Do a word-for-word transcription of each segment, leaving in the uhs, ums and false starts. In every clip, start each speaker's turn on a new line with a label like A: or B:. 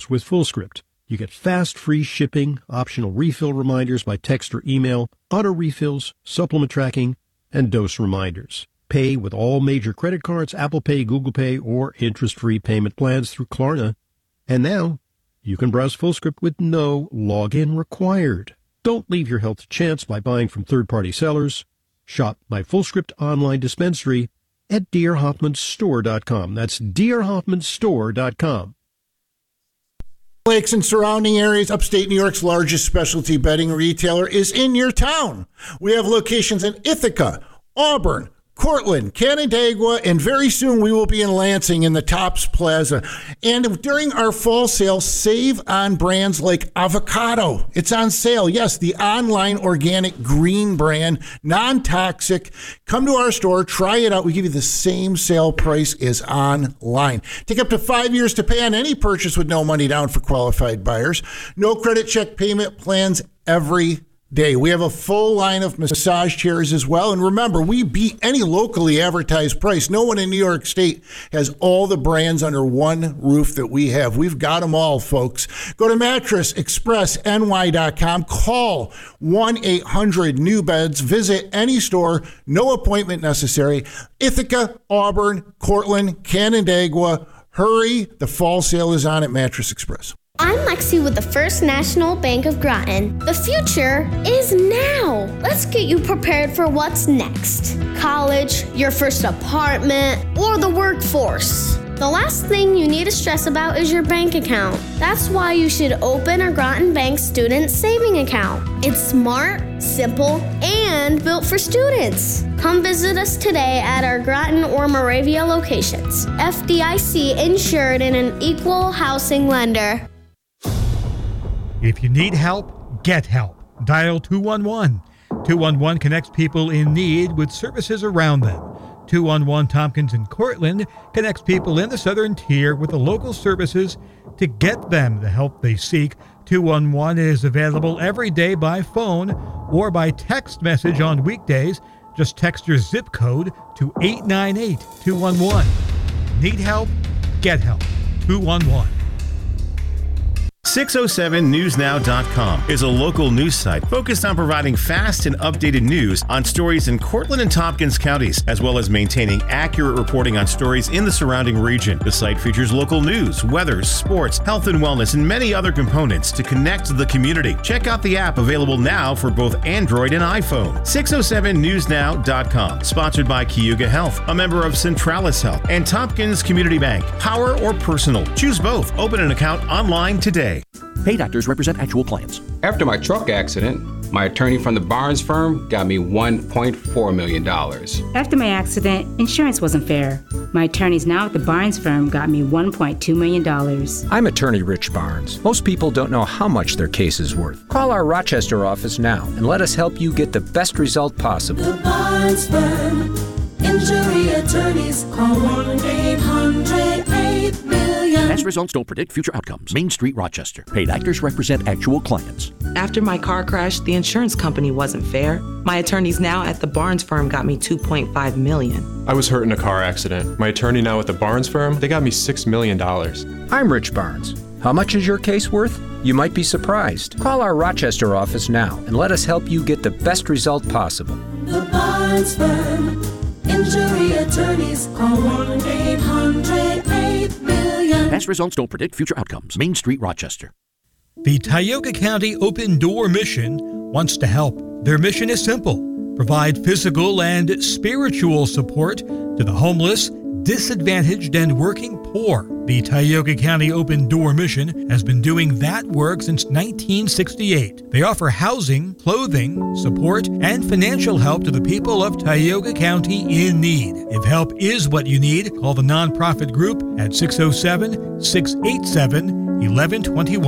A: Plus with FullScript. You get fast, free shipping, optional refill reminders by text or email, auto refills, supplement tracking, and dose reminders. Pay with all major credit cards, Apple Pay, Google Pay, or interest-free payment plans through Klarna. And now, you can browse FullScript with no login required. Don't leave your health to chance by buying from third-party sellers. Shop my FullScript online dispensary at dear hoffman store dot com. That's dear hoffman store dot com.
B: Lakes and surrounding areas, upstate New York's largest specialty bedding retailer is in your town. We have locations in Ithaca, Auburn, Cortland, Canandaigua, and very soon we will be in Lansing in the Tops Plaza. And during our fall sale, save on brands like avocado. It's on sale. Yes, the online organic green brand, non-toxic. Come to our store, try it out. We give you the same sale price as online. Take up to five years to pay on any purchase with no money down for qualified buyers. No credit check payment plans every day. We have a full line of massage chairs as well. And remember, we beat any locally advertised price. No one in New York State has all the brands under one roof that we have. We've got them all, folks. Go to mattress express N Y dot com. Call one eight hundred new beds. Visit any store. No appointment necessary. Ithaca, Auburn, Cortland, Canandaigua. Hurry. The fall sale is on at Mattress Express.
C: I'm Lexi with the First National Bank of Groton. The future is now. Let's get you prepared for what's next. College, your first apartment, or the workforce. The last thing you need to stress about is your bank account. That's why you should open a Groton Bank student saving account. It's smart, simple, and built for students. Come visit us today at our Groton or Moravia locations. F D I C insured and an equal housing lender.
D: If you need help, get help. Dial two one one. two one one connects people in need with services around them. two one one Tompkins and Cortland connects people in the Southern Tier with the local services to get them the help they seek. two one one is available every day by phone or by text message on weekdays. Just text your zip code to eight nine eight two one one. Need help? Get help. two one one.
E: six oh seven news now dot com is a local news site focused on providing fast and updated news on stories in Cortland and Tompkins counties, as well as maintaining accurate reporting on stories in the surrounding region. The site features local news, weather, sports, health and wellness, and many other components to connect the community. Check out the app available now for both Android and iPhone. six oh seven news now dot com, sponsored by Cayuga Health, a member of Centralis Health, and Tompkins Community Bank. Power or personal? Choose both. Open an account online today.
F: Paid actors represent actual clients.
G: After my truck accident, my attorney from the Barnes firm got me one point four million dollars.
H: After my accident, insurance wasn't fair. My attorneys now at the Barnes firm got me one point two million dollars.
I: I'm attorney Rich Barnes. Most people don't know how much their case is worth. Call our Rochester office now and let us help you get the best result possible.
J: The Barnes firm. Injury attorneys. Call one eight hundred eight million.
F: Past results don't predict future outcomes. Main Street, Rochester. Paid actors represent actual clients.
K: After my car crash, the insurance company wasn't fair. My attorneys now at the Barnes firm got me two point five million dollars.
L: I was hurt in a car accident. My attorney now at the Barnes firm, they got me six million dollars.
I: I'm Rich Barnes. How much is your case worth? You might be surprised. Call our Rochester office now and let us help you get the best result possible.
J: The Barnes firm. Injury attorneys. Call one eight hundred eight million.
F: Past results don't predict future outcomes. Main Street, Rochester.
D: The Tioga County Open Door Mission wants to help. Their mission is simple: provide physical and spiritual support to the homeless, disadvantaged, and working poor. The Tioga County Open Door Mission has been doing that work since nineteen sixty-eight. They offer housing, clothing, support, and financial help to the people of Tioga County in need. If help is what you need, call the nonprofit group at six oh seven, six eight seven, one one two one.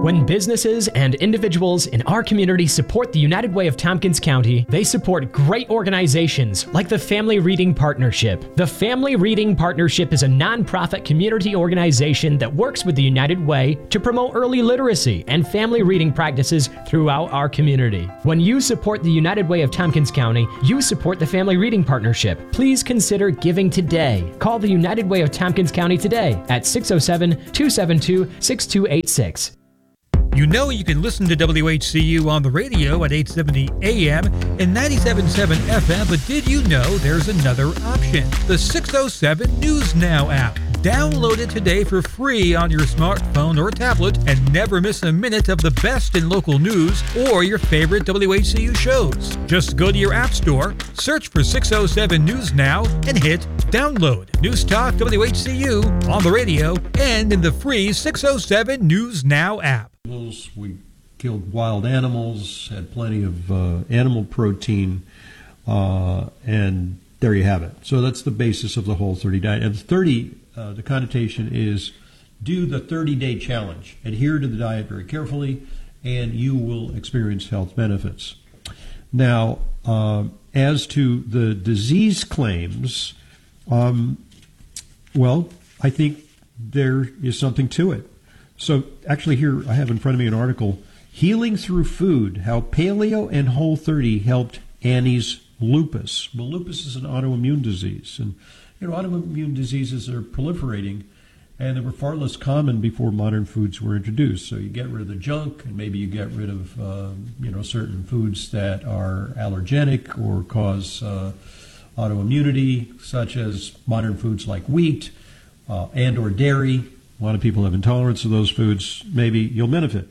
M: When businesses and individuals in our community support the United Way of Tompkins County, they support great organizations like the Family Reading Partnership. The Family Reading Partnership is a nonprofit community organization that works with the United Way to promote early literacy and family reading practices throughout our community. When you support the United Way of Tompkins County, you support the Family Reading Partnership. Please consider giving today. Call the United Way of Tompkins County today at six oh seven, two seven two, six two eight six.
D: You know you can listen to W H C U on the radio at eight seventy A M and ninety-seven point seven F M, but did you know there's another option? The six oh seven News Now app. Download it today for free on your smartphone or tablet and never miss a minute of the best in local news or your favorite W H C U shows. Just go to your app store, search for six oh seven News Now, and hit download. News Talk W H C U on the radio and in the free six oh seven News Now app.
A: We killed wild animals, had plenty of uh, animal protein, uh, and there you have it. So that's the basis of the Whole thirty diet. And thirty, uh, the connotation is do the thirty-day challenge. Adhere to the diet very carefully, and you will experience health benefits. Now, uh, as to the disease claims, um, well, I think there is something to it. So actually here I have in front of me an article, Healing Through Food, How Paleo and Whole thirty Helped Annie's Lupus. Well, lupus is an autoimmune disease. And, you know, autoimmune diseases are proliferating, and they were far less common before modern foods were introduced. So you get rid of the junk, and maybe you get rid of, uh, you know, certain foods that are allergenic or cause uh, autoimmunity, such as modern foods like wheat uh, and or dairy. A lot of people have intolerance of those foods. Maybe you'll benefit.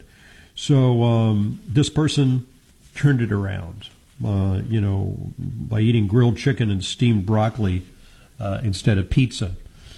A: So um, this person turned it around, uh, you know, by eating grilled chicken and steamed broccoli uh, instead of pizza.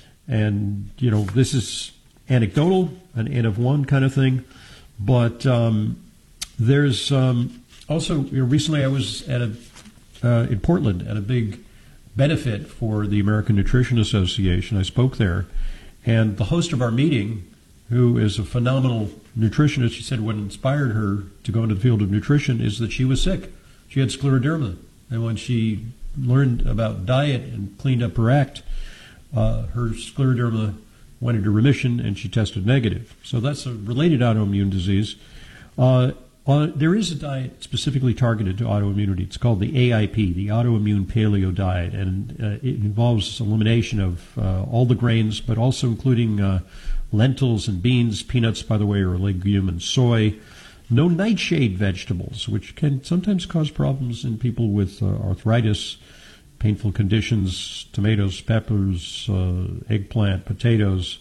A: And, you know, this is anecdotal, an N of one kind of thing. But um, there's um, also, you know, recently I was at a uh, in Portland at a big benefit for the American Nutrition Association. I spoke there. And the host of our meeting, who is a phenomenal nutritionist, she said what inspired her to go into the field of nutrition is that she was sick. She had scleroderma. And when she learned about diet and cleaned up her act, uh, her scleroderma went into remission and she tested negative. So that's a related autoimmune disease. Uh, uh, there is a diet specifically targeted to autoimmunity. It's called the A I P, the Autoimmune Paleo Diet, and uh, it involves elimination of uh, all the grains, but also including uh, lentils and beans. Peanuts, by the way, are a legume, and soy. No nightshade vegetables, which can sometimes cause problems in people with uh, arthritis, painful conditions, tomatoes, peppers, uh, eggplant, potatoes,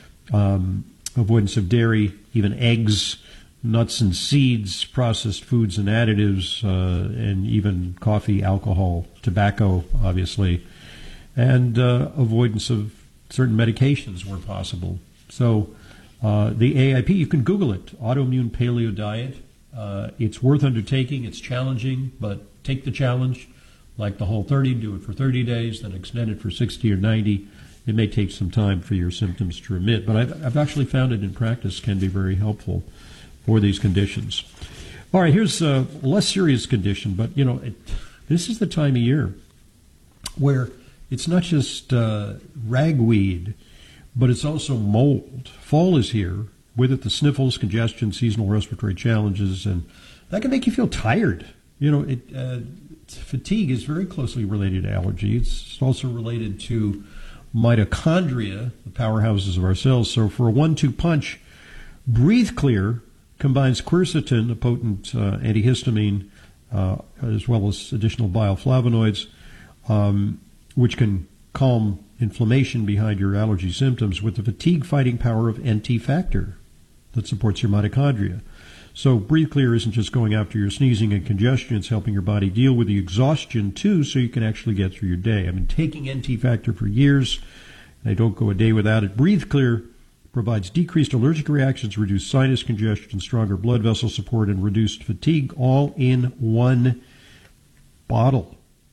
A: um, avoidance of dairy, even eggs, nuts and seeds, processed foods and additives, uh, and even coffee, alcohol, tobacco, obviously, and uh, avoidance of certain medications where possible. So uh, the A I P, you can Google it, Autoimmune Paleo Diet. Uh, it's worth undertaking. It's challenging, but take the challenge. Like the Whole thirty, do it for thirty days, then extend it for sixty or ninety. It may take some time for your symptoms to remit, but I've, I've actually found it in practice can be very helpful for these conditions. All right, here's a less serious condition, but, you know, it, this is the time of year where it's not just uh, ragweed, but it's also mold. Fall is here, with it the sniffles, congestion, seasonal respiratory challenges, and that can make you feel tired. You know, it uh, fatigue is very closely related to allergy. It's also related to mitochondria, the powerhouses of our cells. So for a one two punch, Breathe Clear combines quercetin, a potent uh, antihistamine, uh, as well as additional bioflavonoids, um, which can calm inflammation behind your allergy symptoms, with the fatigue-fighting power of N T factor that supports your mitochondria. So Breathe Clear isn't just going after your sneezing and congestion, it's helping your body deal with the exhaustion too, so you can actually get through your day. I've been taking N T factor for years, and I don't go a day without it. Breathe Clear provides decreased allergic reactions, reduced sinus congestion, stronger blood vessel support, and reduced fatigue, all in one bottle.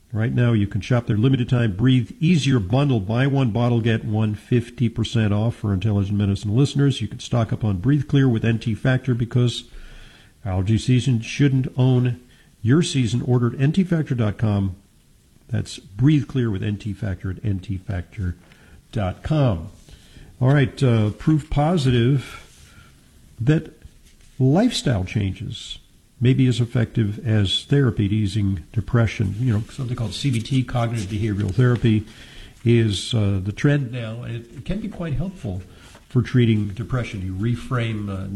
A: Right now, you can shop their limited time Breathe Easier bundle. Buy one bottle, get one fifty percent off for Intelligent Medicine listeners. You can stock up on Breathe Clear with N T Factor because allergy season shouldn't own your season. Order at N T factor dot com. That's Breathe Clear with N T Factor at N T factor dot com. All right, uh, proof positive that lifestyle changes may be as effective as therapy at easing depression. You know, something called C B T, cognitive behavioral therapy, is uh, the trend now. It, it can be quite helpful for treating depression. You reframe uh,